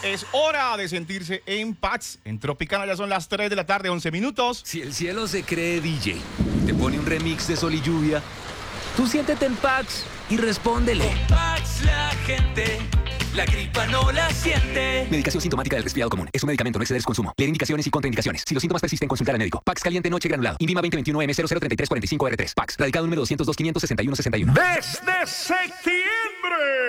Es hora de sentirse en paz. En Tropicana ya son las 3 de la tarde, 11 minutos. Si el cielo se cree DJ, te pone un remix de Sol y Lluvia, tú siéntete en Pax y respóndele. Con Pax la gente, la gripa no la siente. Medicación sintomática del resfriado común. Es un medicamento, no exceder su consumo. Leer indicaciones y contraindicaciones. Si los síntomas persisten, consultar al médico. Pax caliente noche granulado. Invima 2021M003345R3. Pax. Radicado número 202-561-61. Desde septiembre